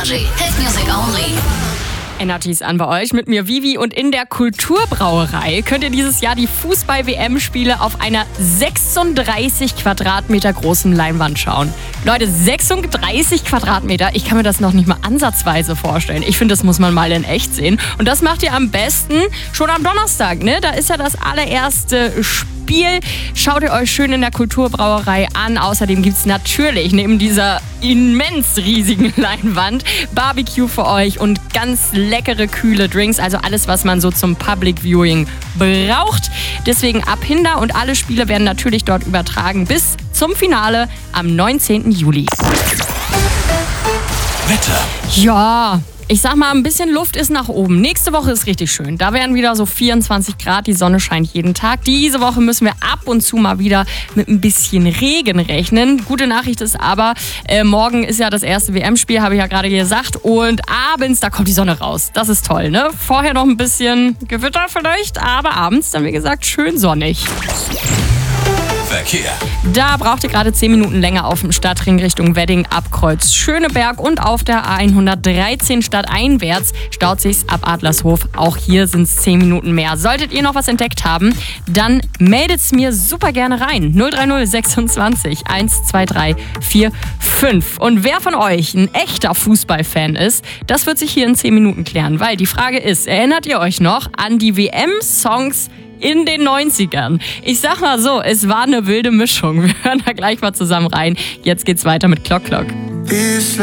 Energy. Hit music only. Energy ist an bei euch, mit mir Vivi, und in der Kulturbrauerei könnt ihr dieses Jahr die Fußball-WM-Spiele auf einer 36 Quadratmeter großen Leinwand schauen. Leute, 36 Quadratmeter, ich kann mir das noch nicht mal ansatzweise vorstellen. Ich finde, das muss man mal in echt sehen. Und das macht ihr am besten schon am Donnerstag, ne? Da ist ja das allererste Spiel. Schaut ihr euch schön in der Kulturbrauerei an. Außerdem gibt es natürlich neben dieser immens riesigen Leinwand Barbecue für euch und ganz leckere, kühle Drinks. Also alles, was man so zum Public Viewing braucht. Deswegen ab Hinder, und alle Spiele werden natürlich dort übertragen bis zum Finale am 19. Juli. Wetter. Ja, ich sag mal, ein bisschen Luft ist nach oben. Nächste Woche ist richtig schön. Da werden wieder so 24 Grad, die Sonne scheint jeden Tag. Diese Woche müssen wir ab und zu mal wieder mit ein bisschen Regen rechnen. Gute Nachricht ist aber, morgen ist ja das erste WM-Spiel, habe ich ja gerade gesagt. Und abends, da kommt die Sonne raus. Das ist toll, ne? Vorher noch ein bisschen Gewitter vielleicht, aber abends dann, wie gesagt, schön sonnig. Verkehr. Da braucht ihr gerade 10 Minuten länger auf dem Stadtring Richtung Wedding ab Kreuz Schöneberg, und auf der A113 stadteinwärts staut sich's ab Adlershof. Auch hier sind es 10 Minuten mehr. Solltet ihr noch was entdeckt haben, dann meldet's mir super gerne rein. 030 26 123 45. Und wer von euch ein echter Fußballfan ist, das wird sich hier in 10 Minuten klären, weil die Frage ist, erinnert ihr euch noch an die WM-Songs in den 90ern? Ich sag mal so, es war eine wilde Mischung. Wir hören da gleich mal zusammen rein. Jetzt geht's weiter mit Clock Clock.